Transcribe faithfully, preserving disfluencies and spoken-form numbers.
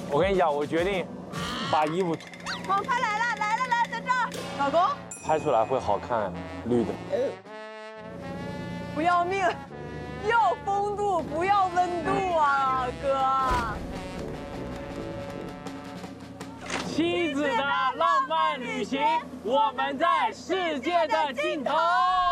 我跟你讲，我决定把衣服哦，他来了，来了，来了，在这儿，老公， 拍出来会好看，绿的。 不要命，要风度不要温度啊，哥。 妻子的浪漫旅行，我们在世界的尽头。